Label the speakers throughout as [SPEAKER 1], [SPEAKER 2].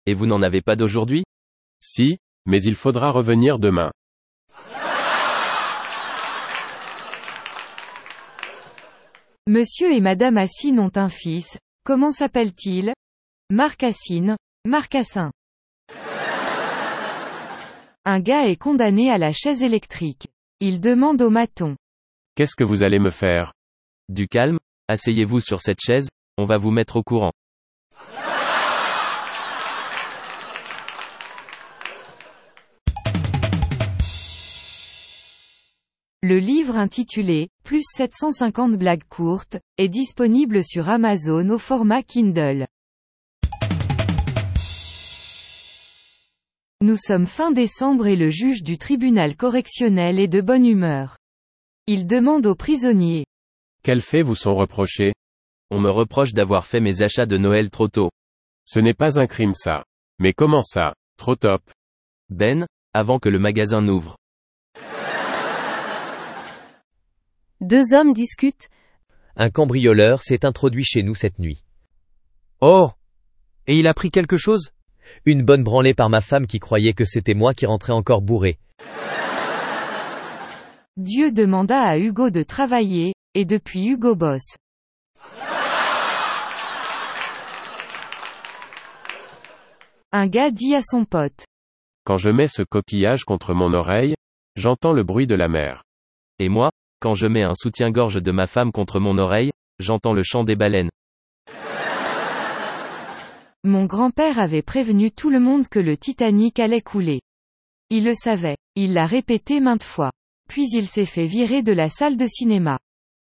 [SPEAKER 1] Et vous n'en avez pas d'aujourd'hui?
[SPEAKER 2] Si, mais il faudra revenir demain.
[SPEAKER 3] Monsieur et Madame Assine ont un fils, comment s'appelle-t-il? Marc Assine, Marcassin. Un gars est condamné à la chaise électrique. Il demande au maton.
[SPEAKER 2] Qu'est-ce que vous allez me faire?
[SPEAKER 1] Du calme, asseyez-vous sur cette chaise, on va vous mettre au courant.
[SPEAKER 3] Le livre intitulé « Plus 750 blagues courtes » est disponible sur Amazon au format Kindle. Nous sommes fin décembre et le juge du tribunal correctionnel est de bonne humeur. Il demande aux prisonniers.
[SPEAKER 2] Quels faits vous sont reprochés?
[SPEAKER 1] On me reproche d'avoir fait mes achats de Noël trop tôt.
[SPEAKER 2] Ce n'est pas un crime ça. Mais comment ça, trop top?
[SPEAKER 1] Ben, avant que le magasin n'ouvre.
[SPEAKER 4] Deux hommes discutent.
[SPEAKER 5] Un cambrioleur s'est introduit chez nous cette nuit.
[SPEAKER 6] Oh! Et il a pris quelque chose?
[SPEAKER 5] Une bonne branlée par ma femme qui croyait que c'était moi qui rentrais encore bourré.
[SPEAKER 3] Dieu demanda à Hugo de travailler, et depuis Hugo bosse. Un gars dit à son pote.
[SPEAKER 2] Quand je mets ce coquillage contre mon oreille, j'entends le bruit de la mer.
[SPEAKER 1] Et moi, quand je mets un soutien-gorge de ma femme contre mon oreille, j'entends le chant des baleines.
[SPEAKER 3] Mon grand-père avait prévenu tout le monde que le Titanic allait couler. Il le savait. Il l'a répété maintes fois. Puis il s'est fait virer de la salle de cinéma.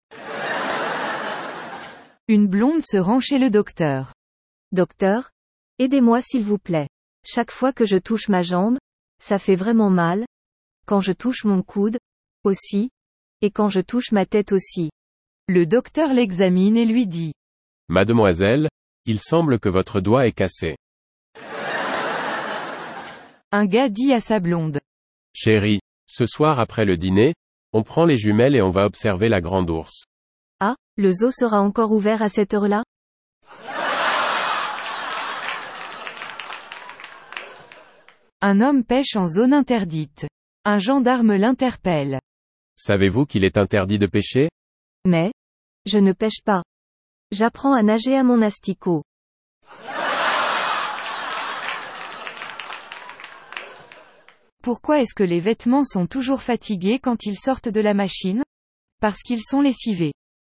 [SPEAKER 3] Une blonde se rend chez le docteur.
[SPEAKER 4] Docteur, aidez-moi s'il vous plaît. Chaque fois que je touche ma jambe, ça fait vraiment mal. Quand je touche mon coude, aussi. Et quand je touche ma tête aussi.
[SPEAKER 3] Le docteur l'examine et lui dit.
[SPEAKER 2] Mademoiselle, il semble que votre doigt est cassé.
[SPEAKER 3] Un gars dit à sa blonde.
[SPEAKER 2] Chérie, ce soir après le dîner, on prend les jumelles et on va observer la grande ours.
[SPEAKER 4] Ah, le zoo sera encore ouvert à cette heure-là?
[SPEAKER 3] Un homme pêche en zone interdite. Un gendarme l'interpelle.
[SPEAKER 2] Savez-vous qu'il est interdit de pêcher?
[SPEAKER 4] Mais, je ne pêche pas. J'apprends à nager à mon asticot.
[SPEAKER 3] Pourquoi est-ce que les vêtements sont toujours fatigués quand ils sortent de la machine? Parce qu'ils sont lessivés.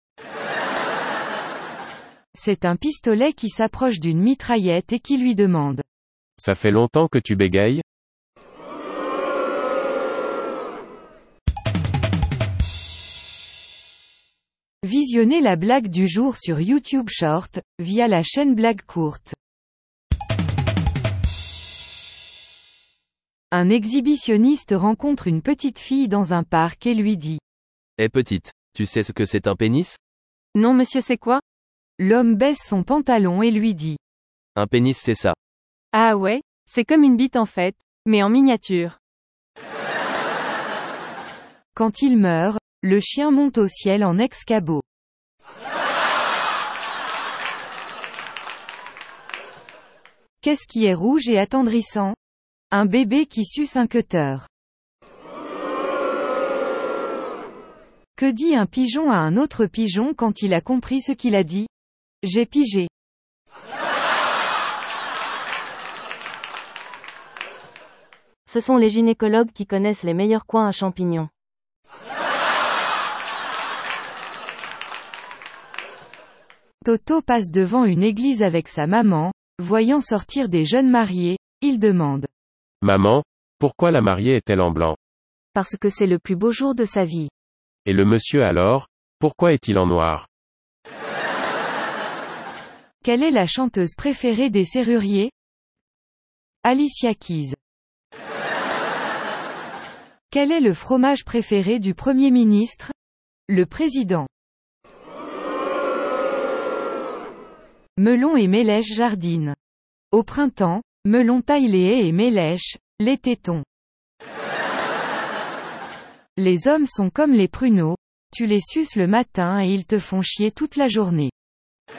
[SPEAKER 3] C'est un pistolet qui s'approche d'une mitraillette et qui lui demande.
[SPEAKER 2] Ça fait longtemps que tu bégayes?
[SPEAKER 3] Visionnez la blague du jour sur YouTube Short, via la chaîne Blague Courte. Un exhibitionniste rencontre une petite fille dans un parc et lui dit.
[SPEAKER 1] Eh petite, tu sais ce que c'est un pénis?
[SPEAKER 4] Non monsieur, c'est quoi?
[SPEAKER 3] L'homme baisse son pantalon et lui dit.
[SPEAKER 1] Un pénis c'est ça.
[SPEAKER 4] Ah ouais, c'est comme une bite en fait, mais en miniature.
[SPEAKER 3] Quand il meurt, le chien monte au ciel en ex-cabot. Qu'est-ce qui est rouge et attendrissant? Un bébé qui suce un cutter. Que dit un pigeon à un autre pigeon quand il a compris ce qu'il a dit? J'ai pigé.
[SPEAKER 4] Ce sont les gynécologues qui connaissent les meilleurs coins à champignons.
[SPEAKER 3] Toto passe devant une église avec sa maman, voyant sortir des jeunes mariés, il demande.
[SPEAKER 2] Maman, pourquoi la mariée est-elle en blanc?
[SPEAKER 4] Parce que c'est le plus beau jour de sa vie.
[SPEAKER 2] Et le monsieur alors, pourquoi est-il en noir?
[SPEAKER 3] Quelle est la chanteuse préférée des serruriers? Alicia Keys. Quel est le fromage préféré du Premier ministre? Le président. Melon et Mélèche jardinent. Au printemps, Melon taille les haies et Mélèche, les tétons. Les hommes sont comme les pruneaux, tu les suces le matin et ils te font chier toute la journée.